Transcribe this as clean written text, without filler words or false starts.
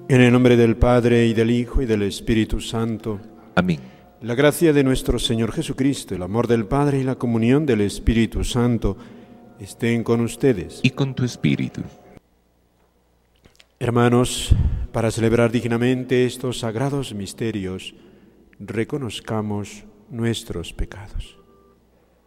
En el nombre del Padre, y del Hijo, y del Espíritu Santo. Amén. La gracia de nuestro Señor Jesucristo, el amor del Padre y la comunión del Espíritu Santo estén con ustedes. Y con tu espíritu. Hermanos, para celebrar dignamente estos sagrados misterios, reconozcamos nuestros pecados.